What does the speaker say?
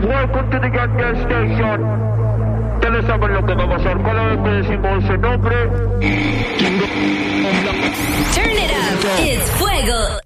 Welcome to the Young Girl Station. Ustedes saben lo que vamos a hacer cada vez que decimos ese nombre. Turn it up. It's Fuego